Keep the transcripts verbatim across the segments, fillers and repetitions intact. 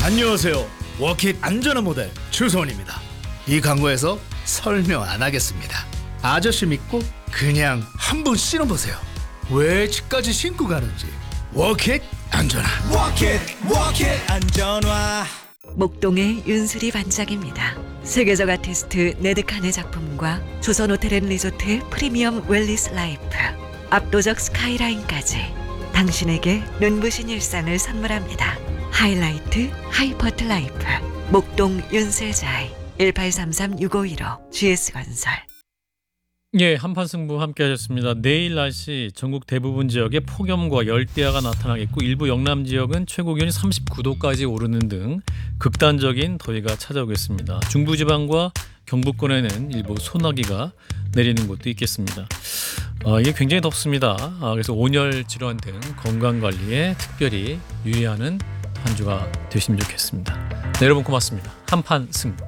안녕하세요. 워킷 안전한 모델 주소원입니다. 이 광고에서 설명 안 하겠습니다. 아저씨 믿고 그냥 한번 신어보세요. 왜 집까지 신고 가는지. 워킷 안전한. 워킷 워킷 안전화. 목동의 윤수리 반짝입니다. 세계적 아티스트 네드칸의 작품과 조선호텔앤리조트의 프리미엄 웰리스 라이프, 압도적 스카이라인까지 당신에게 눈부신 일상을 선물합니다. 하이라이트 하이퍼트 라이프 목동 윤세자이 일팔삼삼 육오일오 지에스건설. 예, 한판 승부 함께 하셨습니다. 내일 날씨 전국 대부분 지역에 폭염과 열대야가 나타나겠고 일부 영남 지역은 최고 기온이 삼십구 도까지 오르는 등 극단적인 더위가 찾아오겠습니다. 중부지방과 경북권에는 일부 소나기가 내리는 곳도 있겠습니다. 어, 이게 굉장히 덥습니다. 아, 그래서 온열 질환 등 건강관리에 특별히 유의하는 한 주가 되시면 좋겠습니다. 네, 여러분 고맙습니다. 한판 승부.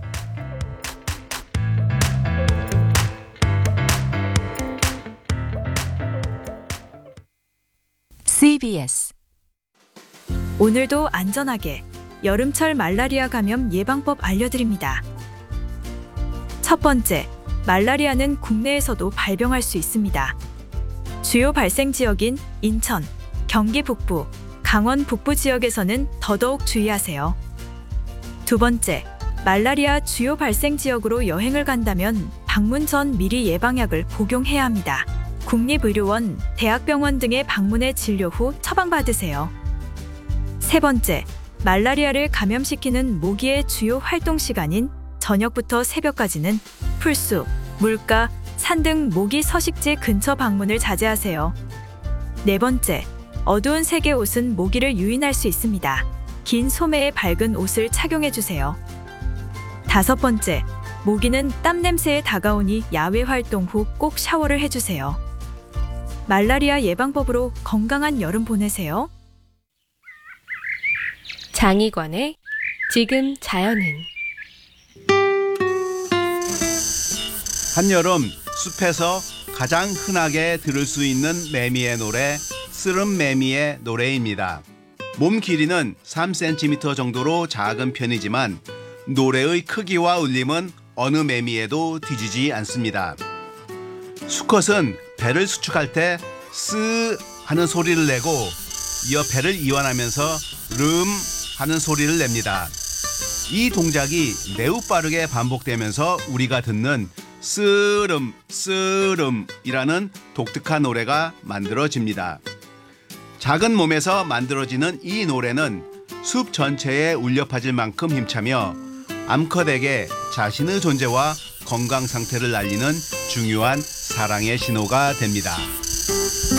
씨비에스 오늘도 안전하게 여름철 말라리아 감염 예방법 알려드립니다. 첫 번째, 말라리아는 국내에서도 발병할 수 있습니다. 주요 발생 지역인 인천, 경기 북부, 강원 북부 지역에서는 더더욱 주의하세요. 두 번째, 말라리아 주요 발생 지역으로 여행을 간다면 방문 전 미리 예방약을 복용해야 합니다. 국립의료원, 대학병원 등의 방문해 진료 후 처방받으세요. 세 번째, 말라리아를 감염시키는 모기의 주요 활동 시간인 저녁부터 새벽까지는 풀숲, 물가, 산 등 모기 서식지 근처 방문을 자제하세요. 네 번째, 어두운 색의 옷은 모기를 유인할 수 있습니다. 긴 소매의 밝은 옷을 착용해주세요. 다섯 번째, 모기는 땀 냄새에 다가오니 야외 활동 후 꼭 샤워를 해주세요. 말라리아 예방법으로 건강한 여름 보내세요. 장희관의 지금 자연은. 한여름 숲에서 가장 흔하게 들을 수 있는 매미의 노래, 쓰름 매미의 노래입니다. 몸 길이는 삼 센티미터 정도로 작은 편이지만 노래의 크기와 울림은 어느 매미에도 뒤지지 않습니다. 수컷은 배를 수축할 때 쓰 하는 소리를 내고 이어 배를 이완하면서 름 하는 소리를 냅니다. 이 동작이 매우 빠르게 반복되면서 우리가 듣는 쓰름 쓰름이라는 독특한 노래가 만들어집니다. 작은 몸에서 만들어지는 이 노래는 숲 전체에 울려 퍼질 만큼 힘차며 암컷에게 자신의 존재와 건강 상태를 알리는 중요한 사랑의 신호가 됩니다.